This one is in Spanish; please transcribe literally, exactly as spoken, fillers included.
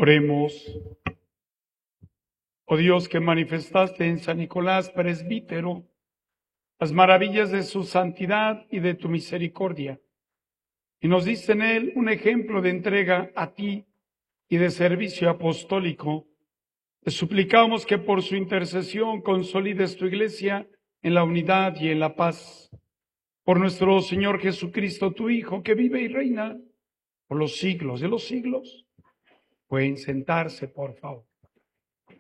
Oremos. Oh Dios, que manifestaste en San Nicolás presbítero las maravillas de su santidad y de tu misericordia, y nos diste en él un ejemplo de entrega a ti y de servicio apostólico, te suplicamos que por su intercesión consolides tu Iglesia en la unidad y en la paz. Por nuestro Señor Jesucristo, tu Hijo, que vive y reina por los siglos de los siglos. Pueden sentarse, por favor.